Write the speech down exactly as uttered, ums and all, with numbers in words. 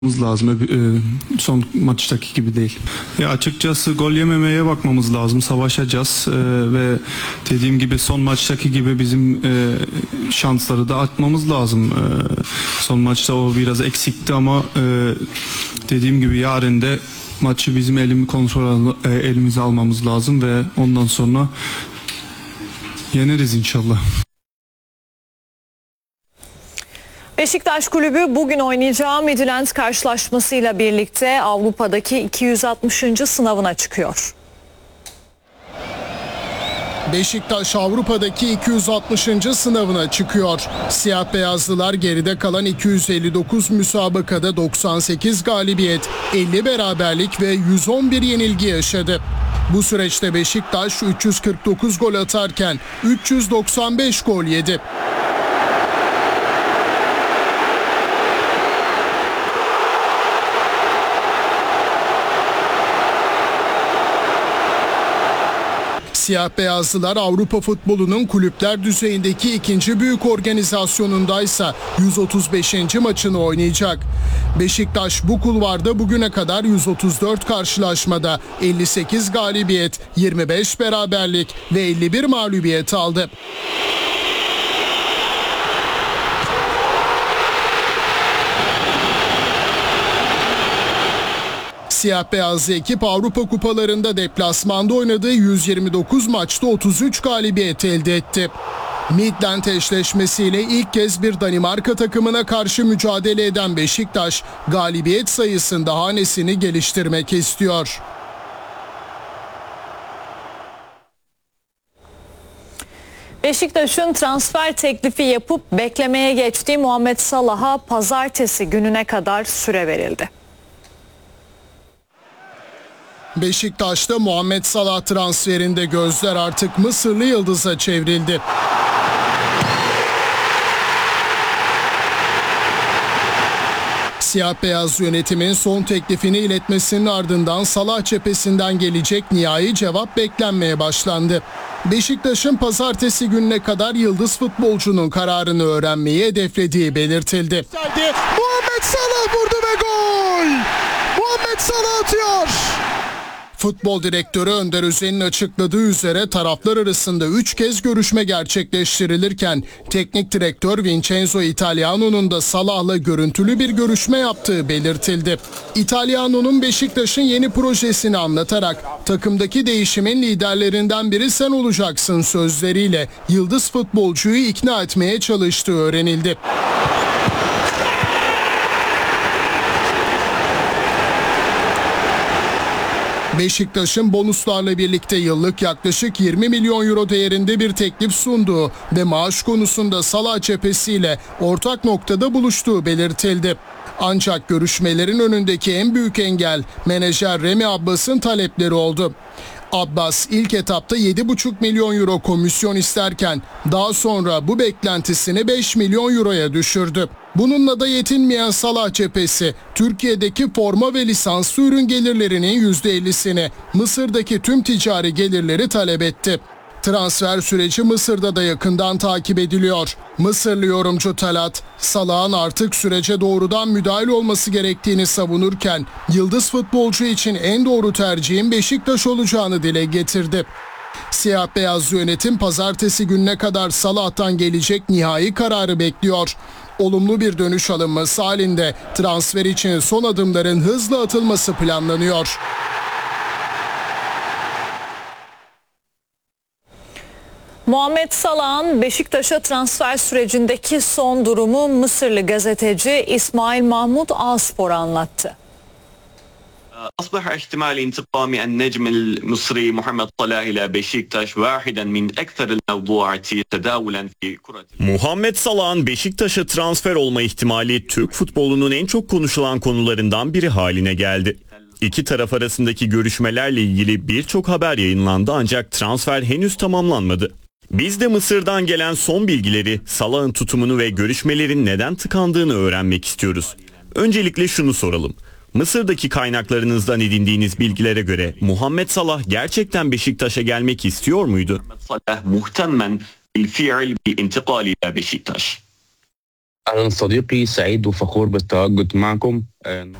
lazım. Ee, Son maçtaki gibi değil. Ya açıkçası gol yememeye bakmamız lazım. Savaşacağız ee, ve dediğim gibi son maçtaki gibi bizim e, şansları da atmamız lazım. Ee, son maçta o biraz eksikti ama e, dediğim gibi yarın da maçı bizim elimi kontrol e, elimize almamız lazım ve ondan sonra yeneriz inşallah. Beşiktaş Kulübü bugün oynayacağı Midtjylland karşılaşmasıyla birlikte Avrupa'daki iki yüz altmışıncı sınavına çıkıyor. Beşiktaş Avrupa'daki iki yüz altmışıncı sınavına çıkıyor. Siyah beyazlılar geride kalan iki yüz elli dokuz müsabakada doksan sekiz galibiyet, elli beraberlik ve yüz on bir yenilgi yaşadı. Bu süreçte Beşiktaş üç yüz kırk dokuz gol atarken üç yüz doksan beş gol yedi. Siyah beyazlılar Avrupa futbolunun kulüpler düzeyindeki ikinci büyük organizasyonundaysa yüz otuz beşinci maçını oynayacak. Beşiktaş bu kulvarda bugüne kadar yüz otuz dört karşılaşmada elli sekiz galibiyet, yirmi beş beraberlik ve elli bir mağlubiyet aldı. Siyah beyazlı ekip Avrupa kupalarında deplasmanda oynadığı yüz yirmi dokuz maçta otuz üç galibiyet elde etti. Midtjylland eşleşmesiyle ilk kez bir Danimarka takımına karşı mücadele eden Beşiktaş, galibiyet sayısında hanesini geliştirmek istiyor. Beşiktaş'ın transfer teklifi yapıp beklemeye geçtiği Muhammed Salah'a pazartesi gününe kadar süre verildi. Beşiktaş'ta Muhammed Salah transferinde gözler artık Mısırlı yıldıza çevrildi. Siyah beyaz yönetimin son teklifini iletmesinin ardından Salah cephesinden gelecek nihai cevap beklenmeye başlandı. Beşiktaş'ın pazartesi gününe kadar yıldız futbolcunun kararını öğrenmeyi hedeflediği belirtildi. Muhammed Salah vurdu ve gol! Muhammed Salah atıyor! Futbol direktörü Önder Özen'in açıkladığı üzere taraflar arasında üç kez görüşme gerçekleştirilirken teknik direktör Vincenzo Italiano'nun da Salah'la görüntülü bir görüşme yaptığı belirtildi. Italiano'nun Beşiktaş'ın yeni projesini anlatarak takımdaki değişimin liderlerinden biri sen olacaksın sözleriyle yıldız futbolcuyu ikna etmeye çalıştığı öğrenildi. Beşiktaş'ın bonuslarla birlikte yıllık yaklaşık yirmi milyon euro değerinde bir teklif sunduğu ve maaş konusunda Salah cephesiyle ortak noktada buluştuğu belirtildi. Ancak görüşmelerin önündeki en büyük engel menajer Remi Abbas'ın talepleri oldu. Abbas ilk etapta yedi buçuk milyon euro komisyon isterken daha sonra bu beklentisini beş milyon euroya düşürdü. Bununla da yetinmeyen Salah cephesi Türkiye'deki forma ve lisanslı ürün gelirlerinin yüzde ellisini, Mısır'daki tüm ticari gelirleri talep etti. Transfer süreci Mısır'da da yakından takip ediliyor. Mısırlı yorumcu Talat, Salah'ın artık sürece doğrudan müdahil olması gerektiğini savunurken yıldız futbolcu için en doğru tercihin Beşiktaş olacağını dile getirdi. Siyah beyaz yönetim pazartesi gününe kadar Salah'tan gelecek nihai kararı bekliyor. Olumlu bir dönüş alınması halinde transfer için son adımların hızla atılması planlanıyor. Muhammed Salah'ın Beşiktaş'a transfer sürecindeki son durumu Mısırlı gazeteci İsmail Mahmut Ağspor'a anlattı. أصبح احتمال انتقام النجم المصري محمد صلاح إلى بشكتاش واحدا من أكثر الموضوعات تداولا في كرة. Muhammed Salah'ın Beşiktaş'a transfer olma ihtimali Türk futbolunun en çok konuşulan konularından biri haline geldi. İki taraf arasındaki görüşmelerle ilgili birçok haber yayınlandı ancak transfer henüz tamamlanmadı. Biz de Mısır'dan gelen son bilgileri, Salah'ın tutumunu ve görüşmelerin neden tıkandığını öğrenmek istiyoruz. Öncelikle şunu soralım. Mısır'daki kaynaklarınızdan edindiğiniz bilgilere göre Muhammed Salah gerçekten Beşiktaş'a gelmek istiyor muydu? Salah muhtemmen بالفعل بالانتقال إلى بشكتاش. أهلا صديقي، سعيد وفخور بالتواجد معكم.